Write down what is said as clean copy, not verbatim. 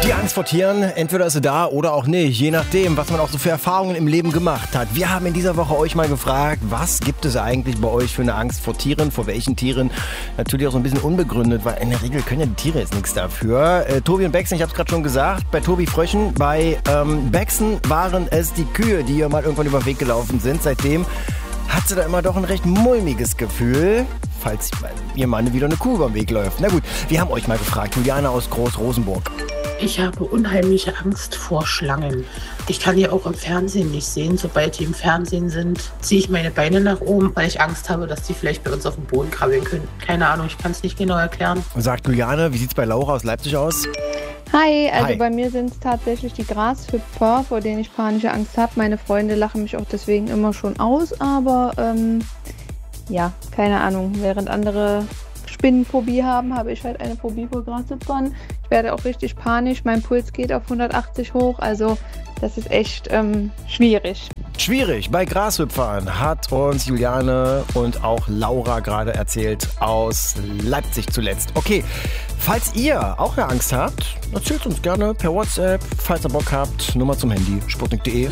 Die Angst vor Tieren, entweder ist sie da oder auch nicht, je nachdem, was man auch so für Erfahrungen im Leben gemacht hat. Wir haben in dieser Woche euch mal gefragt, was gibt es eigentlich bei euch für eine Angst vor Tieren, vor welchen Tieren? Natürlich auch so ein bisschen unbegründet, weil in der Regel können ja die Tiere jetzt nichts dafür. Tobi und Bexen, ich habe es gerade schon gesagt, bei Tobi Fröschen, bei Bexen waren es die Kühe, die ihr mal irgendwann über den Weg gelaufen sind. Seitdem hat sie da immer doch ein recht mulmiges Gefühl, falls ihr Mann wieder eine Kuh über den Weg läuft. Na gut, wir haben euch mal gefragt, Juliane aus Groß-Rosenburg. Ich habe unheimliche Angst vor Schlangen. Ich kann die auch im Fernsehen nicht sehen. Sobald die im Fernsehen sind, ziehe ich meine Beine nach oben, weil ich Angst habe, dass die vielleicht bei uns auf dem Boden krabbeln können. Keine Ahnung, ich kann es nicht genau erklären. Sagt Juliane, wie sieht es bei Laura aus Leipzig aus? Hi, also Hi. Bei mir sind es tatsächlich die Grashüpfer, vor denen ich panische Angst habe. Meine Freunde lachen mich auch deswegen immer schon aus, aber ja, keine Ahnung. Während andere Spinnenphobie haben, habe ich halt eine Phobie vor Grashüpfern. Ich werde auch richtig panisch, mein Puls geht auf 180 hoch, also das ist echt schwierig. Schwierig, bei Grashüpfern hat uns Juliane und auch Laura gerade erzählt aus Leipzig zuletzt. Okay, falls ihr auch eine Angst habt, erzählt uns gerne per WhatsApp, falls ihr Bock habt, Nummer zum Handy, sputnik.de.